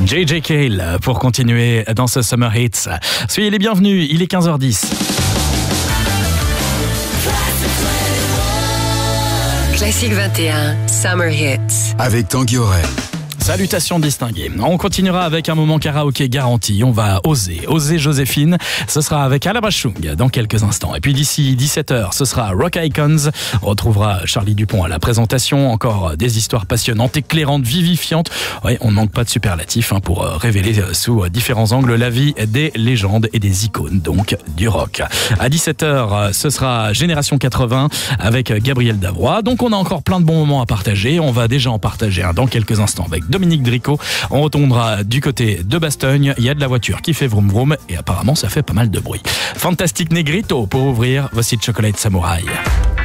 JJ Cale pour continuer dans ce Summer Hits. Soyez les bienvenus, il est 15h10. Classique 21, Summer Hits. Avec Tanguy Aurel. Salutations distinguées. On continuera avec un moment karaoké garanti. On va oser Joséphine. Ce sera avec Alabashung dans quelques instants. Et puis d'ici 17h, ce sera Rock Icons. On retrouvera Charlie Dupont à la présentation. Encore des histoires passionnantes, éclairantes, vivifiantes. Oui, on ne manque pas de superlatifs pour révéler sous différents angles la vie des légendes et des icônes donc du rock. À 17h, ce sera Génération 80 avec Gabriel Davroy. Donc on a encore plein de bons moments à partager. On va déjà en partager un dans quelques instants avec Dominique Dricot. On retournera du côté de Bastogne. Il y a de la voiture qui fait vroom vroom et apparemment ça fait pas mal de bruit. Fantastique Negrito pour ouvrir. Voici Chocolate Samouraï.